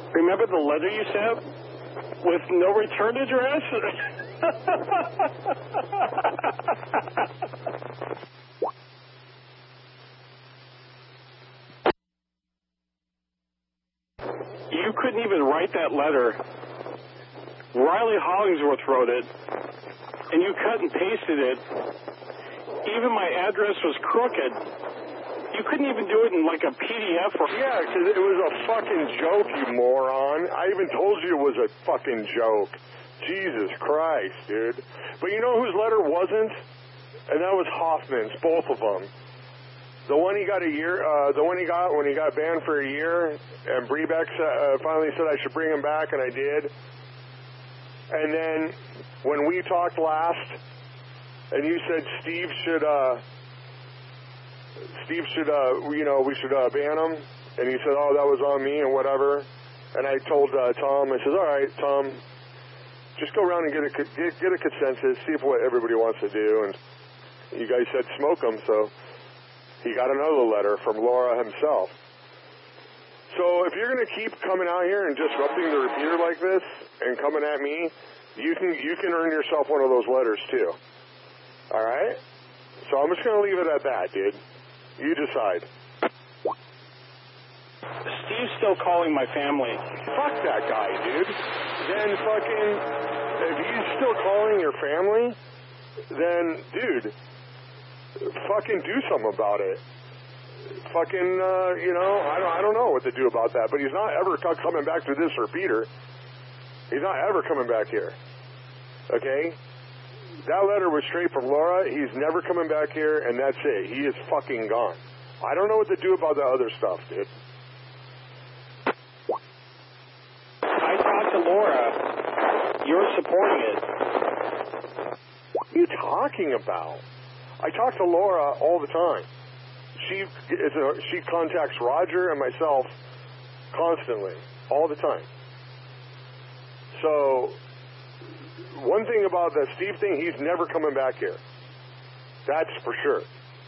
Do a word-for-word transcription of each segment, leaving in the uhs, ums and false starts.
Remember the letter you sent with no return address? You couldn't even write that letter. Riley Hollingsworth wrote it, and you cut and pasted it. Even my address was crooked. You couldn't even do it in like a P D F. Or yeah, because it was a fucking joke, you moron. I even told you it was a fucking joke. Jesus Christ, dude. But you know whose letter wasn't? And that was Hoffman's, both of them. The one he got a year, uh, the one he got when he got banned for a year, and Brebeck uh, finally said I should bring him back, and I did. And then when we talked last, and you said Steve should, uh, Steve should, uh, you know, we should uh, ban him, and he said, oh, that was on me and whatever. And I told uh, Tom, I said, all right, Tom, just go around and get a get, get a consensus, see if what everybody wants to do. And you guys said smoke him, so he got another letter from Laura himself. So if you're going to keep coming out here and disrupting the repeater like this and coming at me, you can you can earn yourself one of those letters too. All right? So I'm just going to leave it at that, dude. You decide. Steve's still calling my family. Fuck that guy, dude. Then fucking, if he's still calling your family, then, dude, fucking do something about it. Fucking, uh, you know, I don't, I don't know what to do about that, but he's not ever coming back to this repeater. He's not ever coming back here. Okay? That letter was straight from Laura. He's never coming back here, and that's it. He is fucking gone. I don't know what to do about that other stuff, dude. I talked to Laura. You're supporting it. What are you talking about? I talk to Laura all the time. She is a, she contacts Roger and myself constantly, all the time. So, one thing about that Steve thing, he's never coming back here. That's for sure.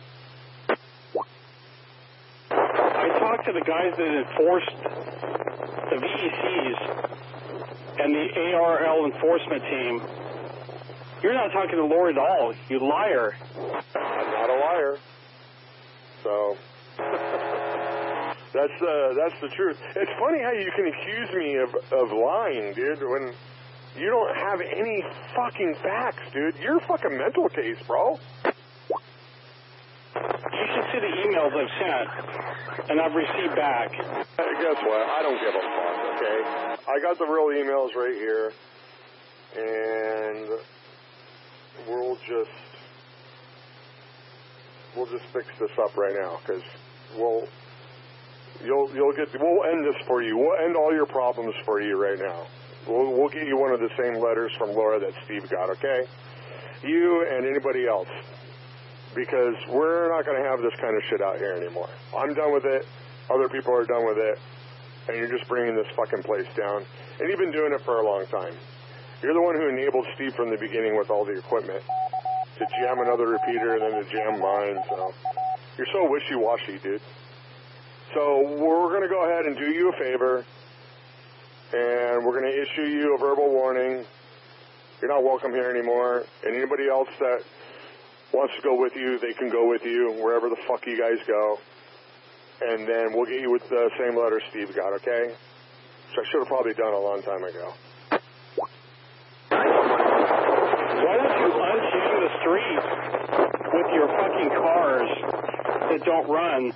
I talked to the guys that enforced the V E Cs and the A R L enforcement team. You're not talking to Laura at all, you liar. I'm not a liar. So, that's uh, that's the truth. It's funny how you can accuse me of, of lying, dude, when you don't have any fucking facts, dude. You're a fucking mental case, bro. You should see the emails I've sent, and I've received back. Guess what? I don't give a fuck, okay? I got the real emails right here, and we'll just... We'll just fix this up right now, because we'll, you'll, you'll get, we'll end this for you. We'll end all your problems for you right now. We'll, we'll get you one of the same letters from Laura that Steve got, okay? You and anybody else, because we're not going to have this kind of shit out here anymore. I'm done with it. Other people are done with it, and you're just bringing this fucking place down. And you've been doing it for a long time. You're the one who enabled Steve from the beginning with all the equipment to jam another repeater and then to jam mine, so you're so wishy-washy, dude. So we're going to go ahead and do you a favor, and we're going to issue you a verbal warning. You're not welcome here anymore, and anybody else that wants to go with you, they can go with you wherever the fuck you guys go, and then we'll get you with the same letter Steve got, okay? Which I should have probably done a long time ago. Why don't you unjam the street with your fucking cars that don't run?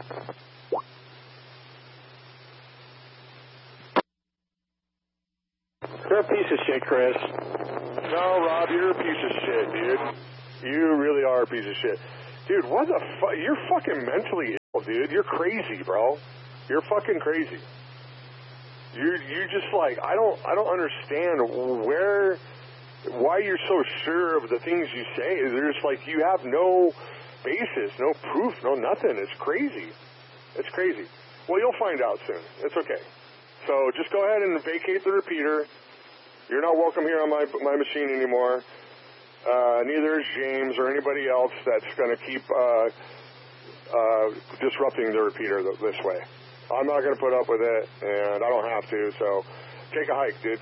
You're a piece of shit, Chris. No, Rob, you're a piece of shit, dude. You really are a piece of shit. Dude, what the fuck? You're fucking mentally ill, dude. You're crazy, bro. You're fucking crazy. You're, you're just like, I don't, I don't understand where... why you're so sure of the things you say. There's like you have no basis, no proof, no nothing. It's crazy. It's crazy. Well, you'll find out soon. It's okay. So just go ahead and vacate the repeater. You're not welcome here on my my machine anymore. Uh, neither is James or anybody else that's going to keep uh, uh, disrupting the repeater this way. I'm not going to put up with it, and I don't have to, so take a hike, dude.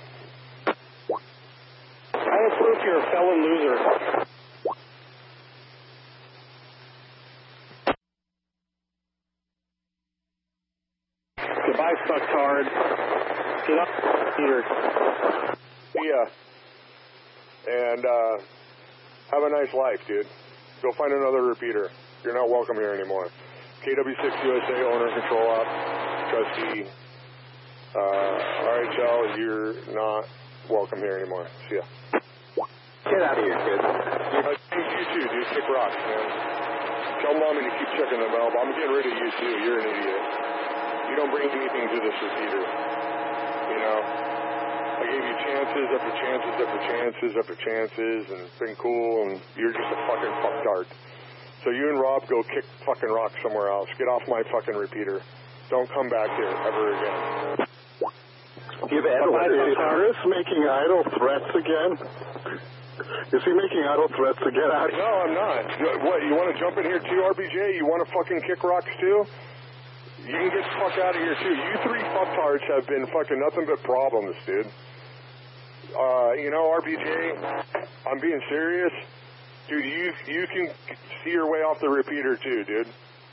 I have proof you're a felon loser. Goodbye, fucktard. Get up, Peter. Yeah. And uh, have a nice life, dude. Go find another repeater. You're not welcome here anymore. K W six U S A, owner, control op, trustee. Uh, R H L, you're not welcome here anymore. See ya. Get out of here, kid. Uh, you too, dude. Kick rocks, man. Tell mommy to keep checking the valve. I'm getting rid of you too. You're an idiot. You don't bring anything to this repeater. You know? I gave you chances after chances after chances after chances and been cool, and you're just a fucking fucktard. So you and Rob go kick fucking rocks somewhere else. Get off my fucking repeater. Don't come back here ever again. Give Ed Is Chris making idle threats again? Is he making idle threats again? No, I'm not. What, you want to jump in here too, R B J? You want to fucking kick rocks too? You can get the fuck out of here too. You three fucktards have been fucking nothing but problems, dude. Uh, you know, R B J, I'm being serious. Dude, you you can see your way off the repeater too, dude.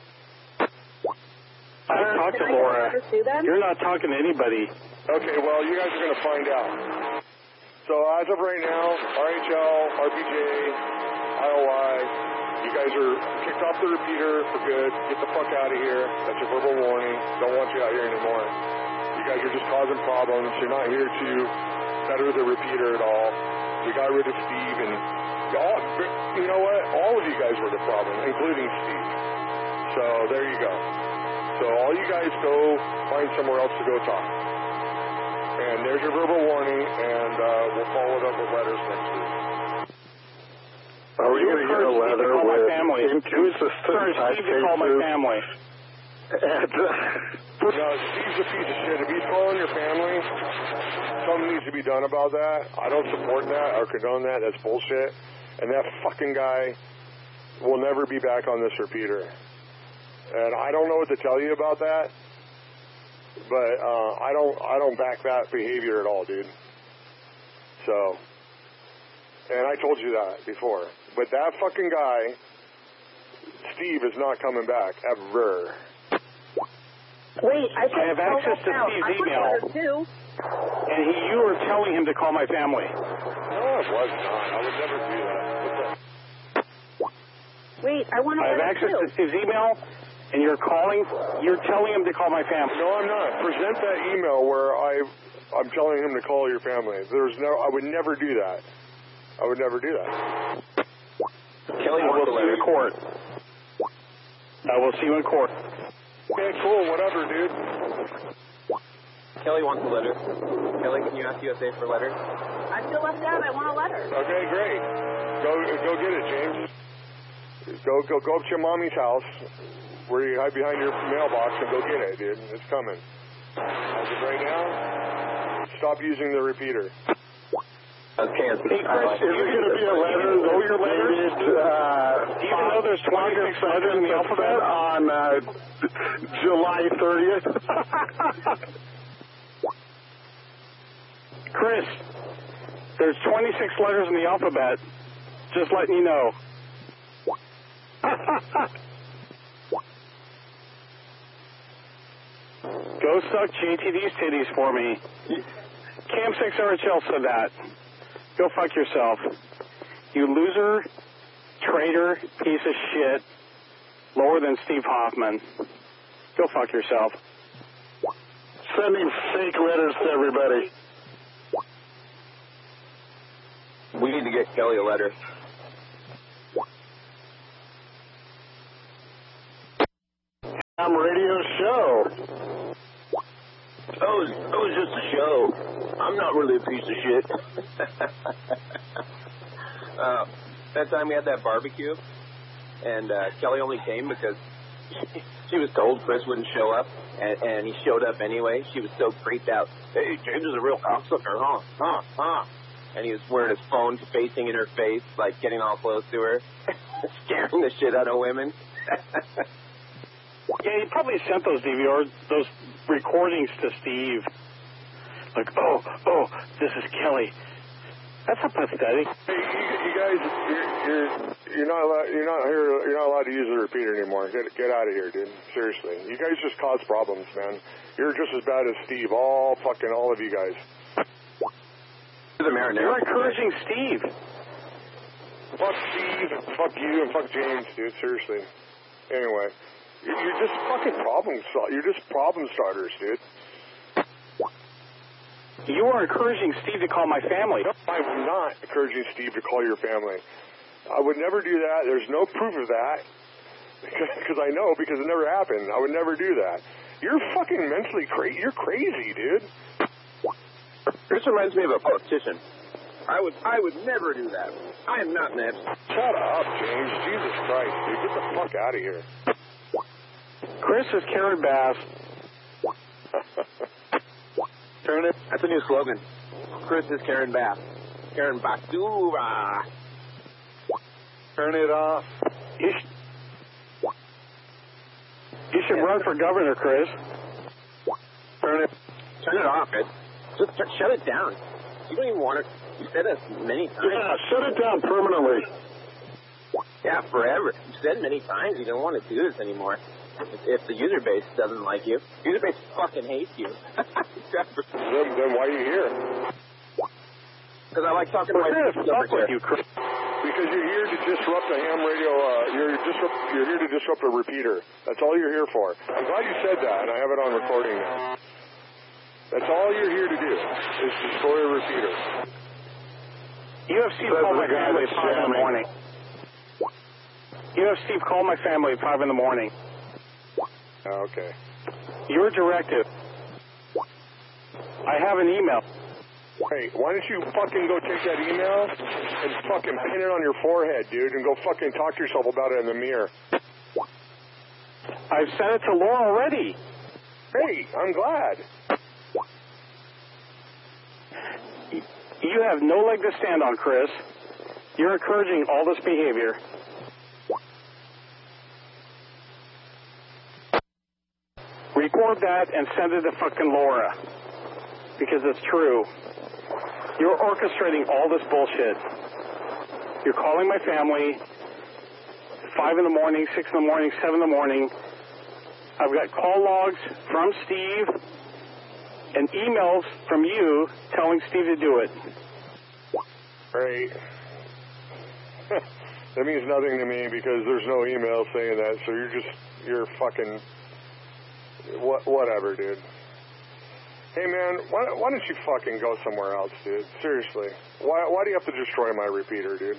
I uh, talked to Laura. You're not talking to anybody. Okay, well, you guys are going to find out. So as of right now, R H L, R B J, I O I, you guys are kicked off the repeater for good. Get the fuck out of here. That's a verbal warning. Don't want you out here anymore. You guys are just causing problems. You're not here to better the repeater at all. We got rid of Steve, and all, you know what? All of you guys were the problem, including Steve. So there you go. So all you guys go find somewhere else to go talk. And there's your verbal warning, and uh, we'll follow it up with letters next week. Are we going to get a letter with inconsistent Steve to call my family? And, uh, no, Steve's a piece of shit. If he's calling your family, something needs to be done about that. I don't support that or condone that. That's bullshit. And that fucking guy will never be back on this repeater. And I don't know what to tell you about that. But uh, I don't I don't back that behavior at all, dude. So, and I told you that before. But that fucking guy, Steve, is not coming back, ever. Wait, I, I have access to Steve's email. Too. And he, you were telling him to call my family. No, I was not. I would never do that. Wait, I want to I have access too. to Steve's email. And you're calling, you're telling him to call my family. No, I'm not. Present that email where I, I'm telling him to call your family. There's no, I would never do that. I would never do that. Kelly I will wants a see you letter. in court. I will see you in court. Okay, cool, whatever, dude. Kelly wants a letter. Kelly, can you ask U S A for a letter? I feel left out. I want a letter. Okay, great. Go, go get it, James. Go, go, go up to your mommy's house, where you hide behind your mailbox, and go get it, dude. It's coming. As of right now, stop using the repeater. Okay, hey, Chris, is it going to be a letter? Know your letters? Uh, Do you even know there's twenty-six letters in the alphabet? On uh, July thirtieth. Chris, there's twenty-six letters in the alphabet. Just letting you know. Go suck J T D's titties for me. Cam six R H L said that. Go fuck yourself. You loser, traitor, piece of shit, lower than Steve Hoffman. Go fuck yourself. Sending fake letters to everybody. We need to get Kelly a letter. I'm radio show. Oh, it was just a show. I'm not really a piece of shit. uh, that time we had that barbecue, and uh, Kelly only came because she was told Chris wouldn't show up, and, and he showed up anyway. She was so freaked out. Hey, James is a real cocksucker, huh? Huh? Huh? And he was wearing his phone facing in her face, like getting all close to her, scaring the shit out of women. Yeah, you probably sent those D V Rs, those recordings to Steve. Like, oh, oh, this is Kelly. That's not pathetic. Hey, you, you guys, you're, you're you're not allowed, you're not here. You're not allowed to use the repeater anymore. Get get out of here, dude. Seriously, you guys just cause problems, man. You're just as bad as Steve. All fucking all of you guys. The marinara. You're encouraging Steve. Fuck Steve. Fuck you and fuck James, dude. Seriously. Anyway, you're, you're just fucking problem. You're just problem starters, dude. You are encouraging Steve to call my family. No, I'm not encouraging Steve to call your family. I would never do that. There's no proof of that. Because I know, because it never happened. I would never do that. You're fucking mentally crazy. You're crazy, dude. This reminds me of a politician. I would I would never do that. I am not Ned. Shut up, James. Jesus Christ, dude. Get the fuck out of here. Chris is Karen Bass. Turn it. That's a new slogan. Chris is Karen Bass. Karen Basura. Turn it off. You should, you should run for governor, Chris. Turn it. Turn it off, Ed. Just t- shut it down. You don't even want it. You said it many times. Yeah, shut it down permanently. Yeah, forever. You said many times you don't want to do this anymore. If, if the user base doesn't like you, user base fucking hates you. then, then why are you here? Because I like talking to my We're going to fuck with you, Chris. Because you're here to disrupt the ham radio. Uh, you're disrupt. You're here to disrupt a repeater. That's all you're here for. I'm glad you said that, and I have it on recording now. That's all you're here to do is destroy a repeater. You have Steve call my family at five in the morning. You have Steve call my family at five in the morning. Oh, okay. Your directive. I have an email. Hey, why don't you fucking go take that email and fucking pin it on your forehead, dude, and go fucking talk to yourself about it in the mirror. I've sent it to Laura already. Hey, I'm glad. You have no leg to stand on, Chris. You're encouraging all this behavior. Record that and send it to fucking Laura. Because it's true. You're orchestrating all this bullshit. You're calling my family five in the morning, six in the morning, seven in the morning. I've got call logs from Steve and emails from you telling Steve to do it. Right. That means nothing to me because there's no email saying that, so you're just, you're fucking, what, whatever, dude. Hey, man, why, why don't you fucking go somewhere else, dude? Seriously. Why, why do you have to destroy my repeater, dude?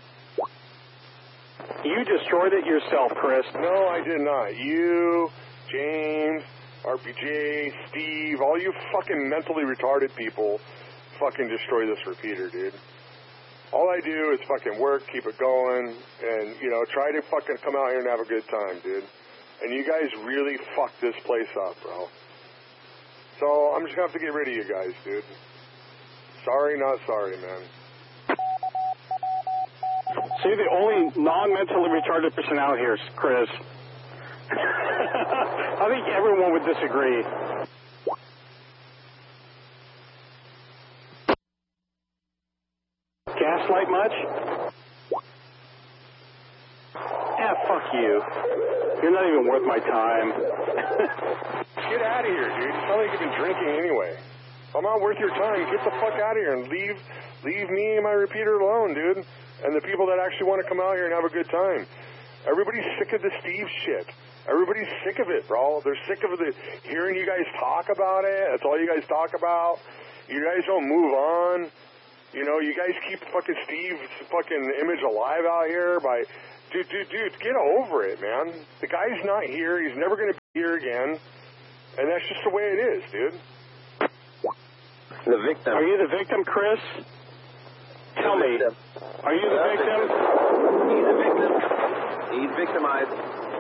You destroyed it yourself, Chris. No, I did not. You, James, R P J, Steve, all you fucking mentally retarded people fucking destroy this repeater, dude. All I do is fucking work, keep it going, and, you know, try to fucking come out here and have a good time, dude. And you guys really fucked this place up, bro. So I'm just going to have to get rid of you guys, dude. Sorry, not sorry, man. So you're the only non-mentally retarded person out here, Chris. I think everyone would disagree. Gaslight much? Yeah, fuck you. You're not even worth my time. Get out of here, dude. It's not like you've been drinking anyway. I'm not worth your time. Get the fuck out of here and leave leave me and my repeater alone, dude. And the people that actually want to come out here and have a good time. Everybody's sick of the Steve shit. Everybody's sick of it, bro. They're sick of the hearing you guys talk about it. That's all you guys talk about. You guys don't move on. You know, you guys keep fucking Steve's fucking image alive out here by... Dude, dude, dude, get over it, man. The guy's not here. He's never going to be here again. And that's just the way it is, dude. The victim. Are you the victim, Chris? Tell me. Victim. Are you the The victim? He's a victim. He's victimized.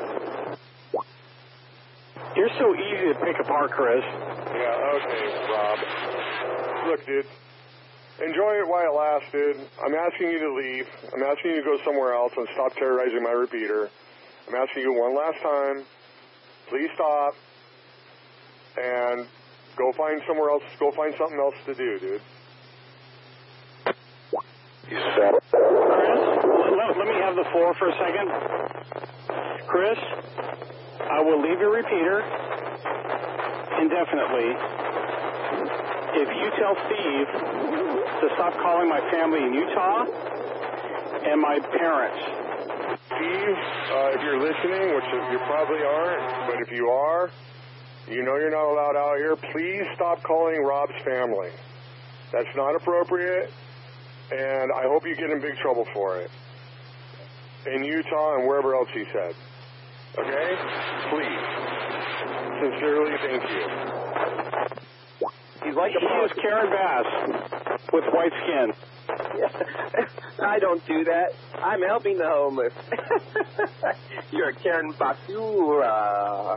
You're so easy to pick apart, Chris. Yeah, okay, Rob. Look, dude. Enjoy it while it lasts, dude. I'm asking you to leave. I'm asking you to go somewhere else and stop terrorizing my repeater. I'm asking you one last time. please stop and go find somewhere else. Go find something else to do, dude. Chris, let, let me have the floor for a second. Chris, I will leave your repeater indefinitely if you tell Steve to stop calling my family in Utah and my parents. Steve, uh, if you're listening, which you probably aren't, but if you are, you know you're not allowed out here, please stop calling Rob's family. That's not appropriate, and I hope you get in big trouble for it. In Utah and wherever else he said. Okay? Please. Sincerely, thank you. He's like a He is Karen Bass with white skin. I don't do that. I'm helping the homeless. You're a Karen Basura.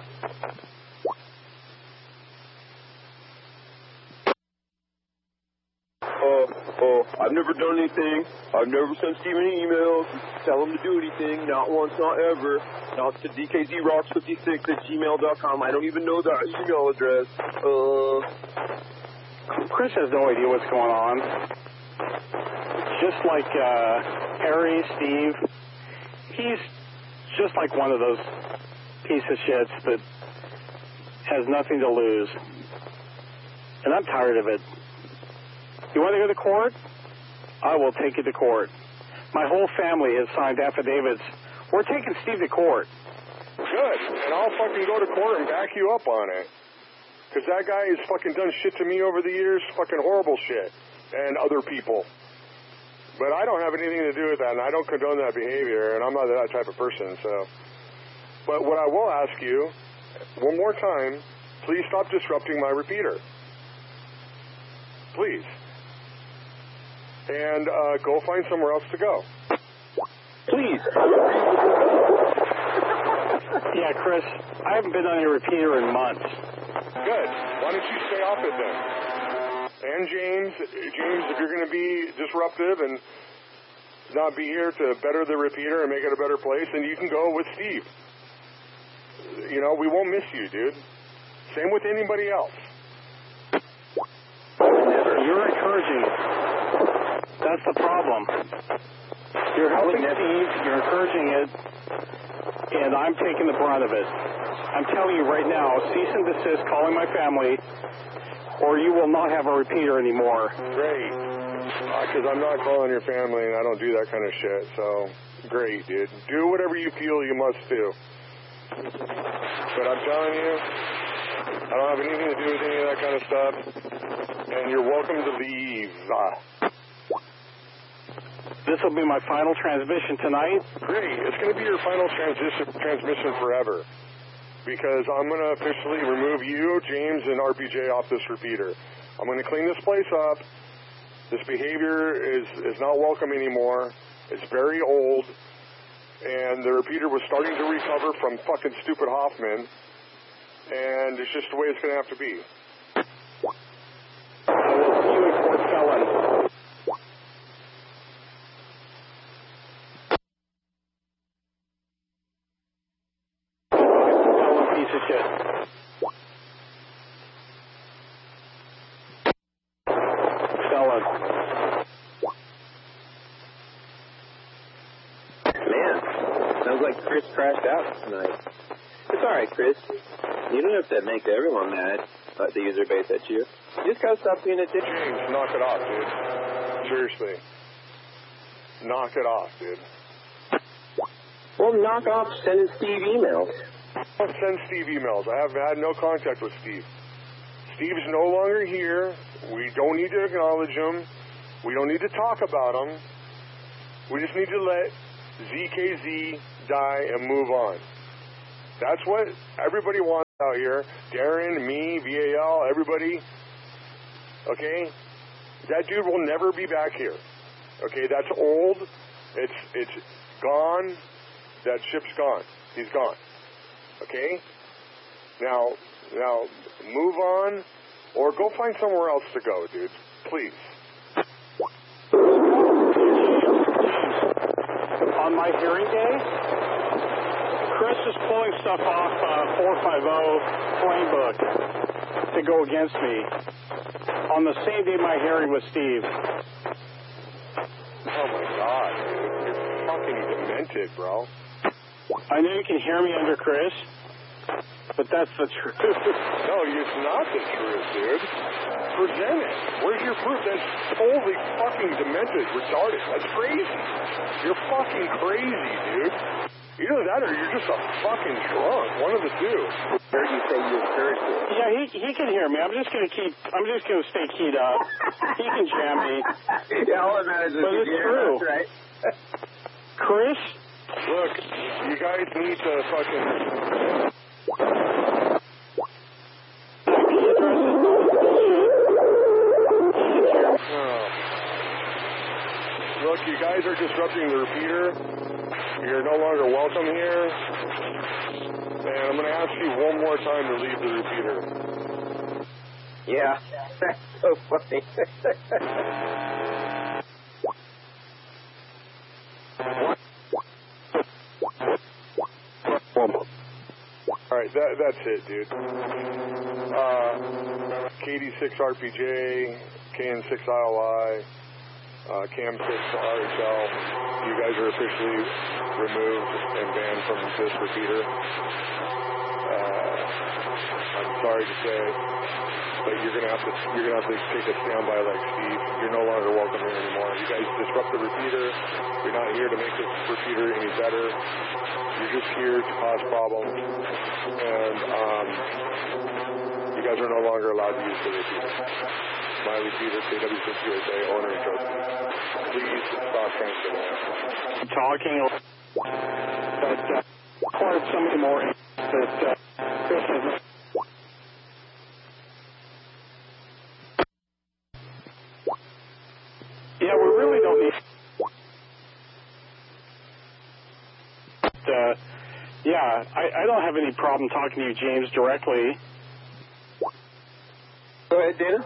Oh, oh, I've never done anything. I've never sent Steve any emails. Tell him to do anything. Not once, not ever. Not to D K Z rocks fifty-six at gmail dot com. I don't even know that email address. Uh... Chris has no idea what's going on. Just like uh, Harry, Steve, he's just like one of those piece of shits that has nothing to lose. And I'm tired of it. You want to go to court? I will take you to court. My whole family has signed affidavits. We're taking Steve to court. Good. And I'll fucking go to court and back you up on it. Because that guy has fucking done shit to me over the years, fucking horrible shit, and other people. But I don't have anything to do with that, and I don't condone that behavior, and I'm not that type of person, so. But what I will ask you, one more time, please stop disrupting my repeater. Please. And uh, go find somewhere else to go. Please. Yeah, Chris, I haven't been on your repeater in months. Good. Why don't you stay off it then? And James, James, if you're going to be disruptive and not be here to better the repeater and make it a better place, then you can go with Steve. You know, we won't miss you, dude. Same with anybody else. You're encouraging it. That's the problem. You're helping Steve, you're encouraging it, and I'm taking the brunt of it. I'm telling you right now, cease and desist calling my family, or you will not have a repeater anymore. Great. Because uh, I'm not calling your family, and I don't do that kind of shit. So, great, dude. Do whatever you feel you must do. But I'm telling you, I don't have anything to do with any of that kind of stuff, and you're welcome to leave. Uh, This will be my final transmission tonight. Great. It's going to be your final transition, transmission forever. Because I'm going to officially remove you, James, and R P J off this repeater. I'm going to clean this place up. This behavior is, is not welcome anymore. It's very old. And the repeater was starting to recover from fucking stupid Hoffman. And it's just the way it's going to have to be. I will see you in court, felon. Chris crashed out tonight. It's all right, Chris. You don't have to make everyone mad, but the user base at you. You just gotta stop being a dick. James, knock it off, dude. Seriously. Knock it off, dude. Well, knock off sending Steve emails. Don't send Steve emails. I have had no contact with Steve. Steve's no longer here. We don't need to acknowledge him. We don't need to talk about him. We just need to let Z K Z die and move on. That's what everybody wants out here. Darren, me, V A L, everybody. Okay? That dude will never be back here. Okay, that's old. It's it's gone. That ship's gone. He's gone. Okay? Now now move on or go find somewhere else to go, dude. Please. On my hearing day, Chris is pulling stuff off uh, four fifty Flame Book to go against me on the same day my hearing with Steve. Oh my God, dude. You're fucking demented, bro. I know you can hear me under Chris, but that's the truth. No, it's not the truth, dude. Present it. Where's your proof? That's totally fucking demented, retarded. That's crazy. You're fucking crazy, dude. Either that or you're just a fucking drunk. One of the two. Heard you say you're thirsty. Yeah, he he can hear me. I'm just gonna keep. I'm just gonna stay keyed up. He can jam me. Yeah, all that matters is But you it's hear true. us, right? Chris, Look, you guys need to fucking... Oh. Look, you guys are disrupting the repeater. You're no longer welcome here. And I'm going to ask you one more time to leave the repeater. Yeah, that's so funny. All right, that, that's it, dude. Uh, K D six R P J, K N six I L I, uh, Cam six R H L, you guys are officially removed and banned from this repeater. Uh, I'm sorry to say, but you're gonna have to you're gonna have to take a standby like Steve. You're no longer welcome here anymore. You guys disrupt the repeater. You're not here to make this repeater any better. You're just here to cause problems, and um, you guys are no longer allowed to use the repeater. My repeater, K W six U S A, owner and trustee. Please stop transmitting. talking, but uh, required something more that uh, Chris has. Yeah, we really don't need. Uh, yeah, I, I don't have any problem talking to you, James, directly. Go ahead, Dana.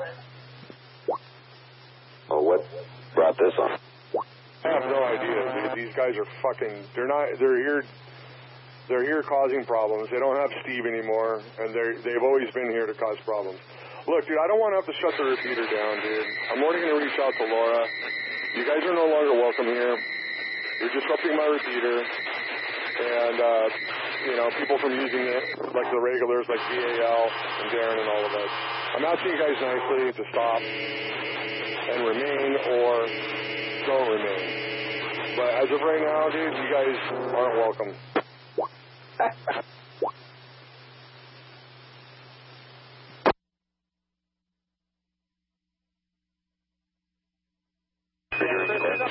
Oh, what brought this on? I have no idea, dude. These guys are fucking, they're not, they're here, they're here causing problems. They don't have Steve anymore, and they're, they've always been here to cause problems. Look, dude, I don't want to have to shut the repeater down, dude. I'm already going to reach out to Laura. You guys are no longer welcome here. You're disrupting my repeater. And, uh, you know, people from using it, like the regulars, like V A L and Darren and all of us. I'm asking you guys nicely to stop and remain or don't remain. But as of right now, dude, you guys aren't welcome.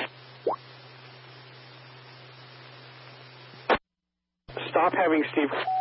Stop having Steve